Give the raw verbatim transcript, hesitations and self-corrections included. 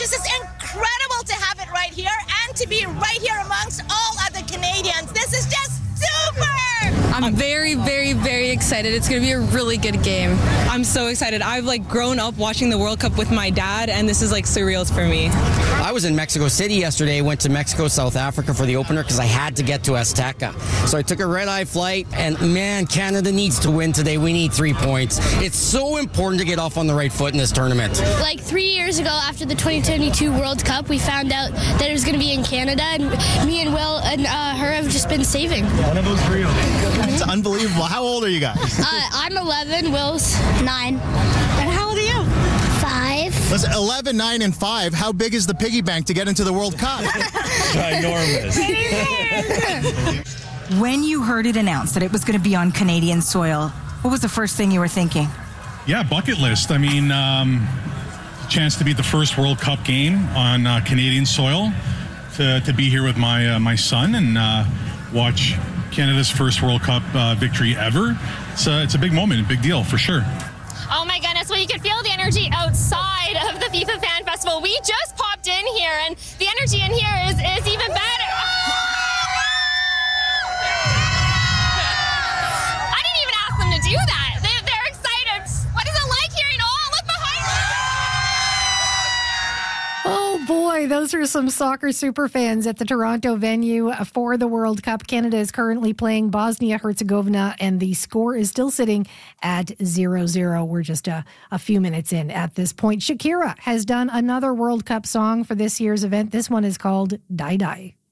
just is incredible to have it right here and to be right here amongst all other Canadians. This is just super! I'm very, very, very excited. It's going to be a really good game. I'm so excited. I've like grown up watching the World Cup with my dad, and this is like surreal for me. I was in Mexico City yesterday, went to Mexico, South Africa for the opener because I had to get to Azteca. So I took a red-eye flight, and man, Canada needs to win today. We need three points. It's so important to get off on the right foot in this tournament. Like three years ago after the twenty twenty-two World Cup, we found out that it was going to be in Canada, and me and Will and uh, her have just been saving. One of those real. It's unbelievable. How old are you guys? Uh, I'm eleven, Will's nine. And how old are you? Five. Listen, eleven, nine, and five. How big is the piggy bank to get into the World Cup? Ginormous. When you heard it announced that it was going to be on Canadian soil, what was the first thing you were thinking? Yeah, bucket list. I mean, um, chance to be at the first World Cup game on uh, Canadian soil, to, to be here with my uh, my son and uh, watch Canada's first World Cup uh, victory ever. It's a, it's a big moment, a big deal for sure. Oh my goodness, well you can feel the energy outside of the FIFA Fan Festival. We just popped in here and the energy in here is, is even better. I didn't even ask them to do that. They, they're excited. What is it like here? You know, oh, look behind me. Oh boy, those are some soccer super fans at the Toronto venue for the World Cup. Canada is currently playing Bosnia-Herzegovina, and the score is still sitting at zero zero. We're just a, a few minutes in at this point. Shakira has done another World Cup song for this year's event. This one is called Die Die.